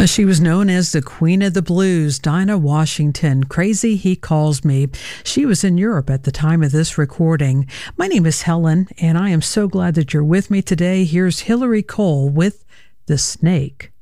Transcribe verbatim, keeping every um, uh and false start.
She was known as the Queen of the Blues, Dinah Washington. Crazy He Calls Me. She was in Europe at the time of this recording. My name is Helen, and I am so glad that you're with me today. Here's Hillary Cole with The Snake.